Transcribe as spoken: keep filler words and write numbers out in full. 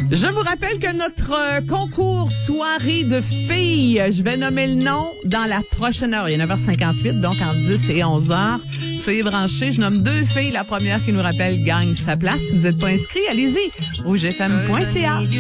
Je vous rappelle que notre euh, concours soirée de filles, je vais nommer le nom dans la prochaine heure. Il est neuf heures cinquante-huit, donc en dix et onze heures. Soyez branchés. Je nomme deux filles. La première qui nous rappelle gagne sa place. Si vous n'êtes pas inscrit, allez-y. rouge f m point c a